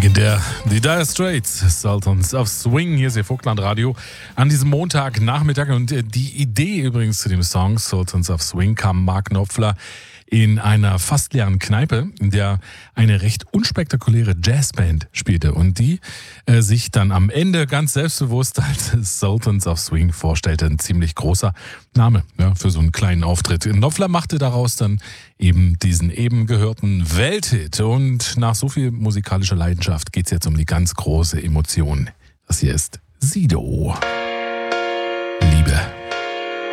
Legendär. Die Dire Straits, Sultans of Swing. Hier ist Ihr Vogtland-Radio an diesem Montagnachmittag. Und die Idee übrigens zu dem Song Sultans of Swing kam Mark Knopfler in einer fast leeren Kneipe, in der eine recht unspektakuläre Jazzband spielte und die sich dann am Ende ganz selbstbewusst als Sultans of Swing vorstellte. Ein ziemlich großer Name, ja, für so einen kleinen Auftritt. Knopfler machte daraus dann eben diesen eben gehörten Welthit. Und nach so viel musikalischer Leidenschaft geht es jetzt um die ganz große Emotion. Das hier ist Sido.